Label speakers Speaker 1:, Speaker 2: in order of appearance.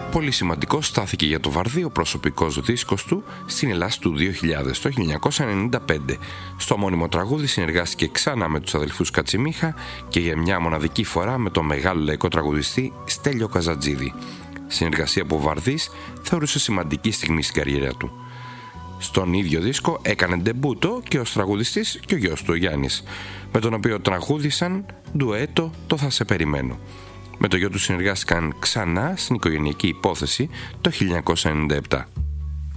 Speaker 1: Πολύ σημαντικό στάθηκε για το Βαρδί ο προσωπικός δίσκος του στην Ελλάς του 2000, το 1995. Στο μόνιμο τραγούδι συνεργάστηκε ξανά με τους αδελφούς Κατσιμίχα και για μια μοναδική φορά με τον μεγάλο λαϊκό τραγουδιστή Στέλιο Καζατζίδη. Συνεργασία που ο Βαρδής θεωρούσε σημαντική στιγμή στην καριέρα του. Στον ίδιο δίσκο έκανε ντεμπούτο και ως τραγουδιστής και ο γιος του ο Γιάννης, με τον οποίο τραγούδισαν ντουέτο το «Θα σε περιμένω». Με το γιο του συνεργάστηκαν ξανά στην οικογενειακή υπόθεση το 1997.